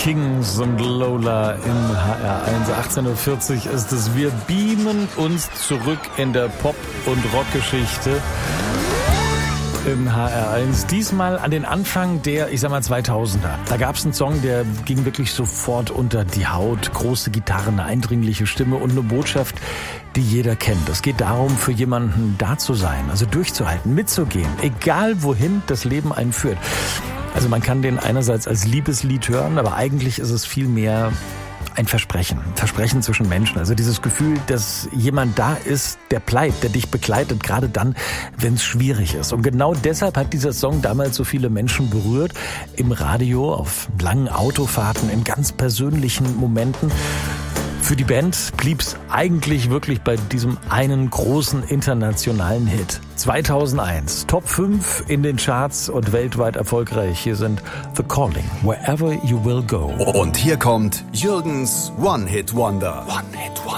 Kings und Lola in HR1. 18.40 Uhr ist es. Wir beamen uns zurück in der Pop- und Rockgeschichte in HR1. Diesmal an den Anfang der, 2000er. Da gab es einen Song, der ging wirklich sofort unter die Haut. Große Gitarre, eine eindringliche Stimme und eine Botschaft, die jeder kennt. Es geht darum, für jemanden da zu sein, also durchzuhalten, mitzugehen, egal wohin das Leben einen führt. Also man kann den einerseits als Liebeslied hören, aber eigentlich ist es viel mehr ein Versprechen zwischen Menschen. Also dieses Gefühl, dass jemand da ist, der bleibt, der dich begleitet, gerade dann, wenn es schwierig ist. Und genau deshalb hat dieser Song damals so viele Menschen berührt. Im Radio, auf langen Autofahrten, in ganz persönlichen Momenten. Für die Band blieb's eigentlich wirklich bei diesem einen großen internationalen Hit. 2001, Top 5 in den Charts und weltweit erfolgreich. Hier sind The Calling, Wherever You Will Go. Und hier kommt Jürgens One-Hit-Wonder.